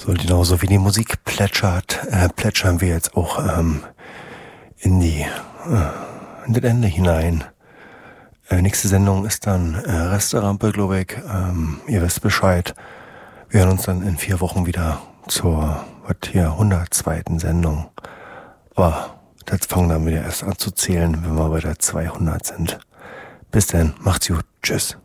So, genauso wie die Musik plätschert, plätschern wir jetzt auch in das Ende hinein. Nächste Sendung ist dann Resterampe, glaube ich. Ihr wisst Bescheid. Wir hören uns dann in 4 Wochen wieder zur 102. Sendung. Aber jetzt fangen wir dann wieder erst an zu zählen, wenn wir bei der 200 sind. Bis dann, macht's gut, tschüss.